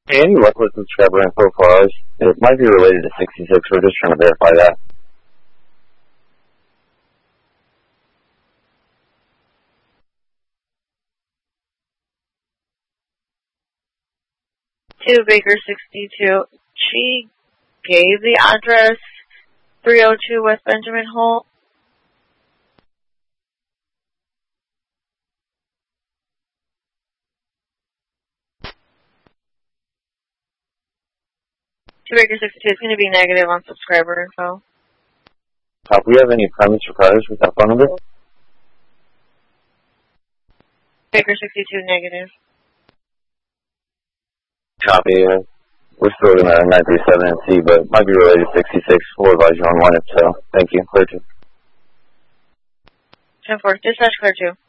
Hey, any luck with subscriber info for ours? It might be related to 66. We're just trying to verify that. To Baker 62. She gave the address 302 West Benjamin Hall. To Baker 62, it's going to be negative on subscriber info. Do we have any premise providers with that phone number? Baker 62, negative. Copy. We're still in 937 and C, but it might be related to 66. We'll advise you on one if so. Thank you. Clear 2. 10-4, dispatch clear 2.